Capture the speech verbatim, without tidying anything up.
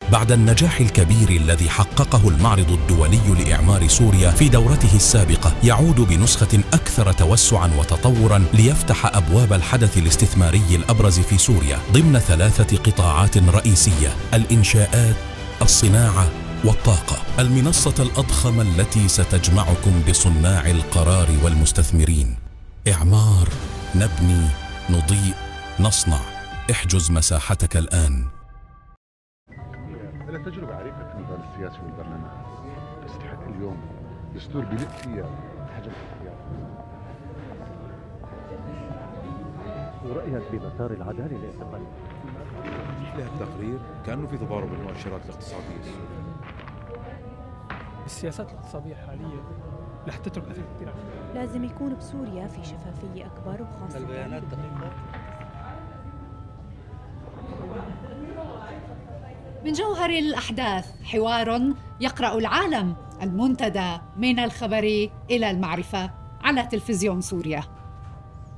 بعد النجاح الكبير الذي حققه المعرض الدولي لإعمار سوريا في دورته السابقة، يعود بنسخة أكثر توسعاً وتطوراً ليفتح أبواب الحدث الاستثماري الأبرز في سوريا ضمن ثلاثة قطاعات رئيسية: الإنشاءات، الصناعة والطاقة. المنصة الأضخم التي ستجمعكم بصناع القرار والمستثمرين. إعمار، نبني، نضيء، نصنع. احجز مساحتك الآن. أنا تجربة عريقة في النظام السياسي والبرلمان، بس لحد اليوم دستور بلق فيها حجم الاختيار. ورأيك بمسار العدالة الاعتقالي؟ له التقرير كأنه في تضارب المؤشرات الاقتصادية السورية. السياسات الاقتصادية الحالية رح تترك أثر كبير. لازم يكون بسوريا في شفافية أكبر، وخاصة البيانات دقيقة. من جوهر الأحداث حوار يقرأ العالم، المنتدى من الخبر إلى المعرفة على تلفزيون سوريا.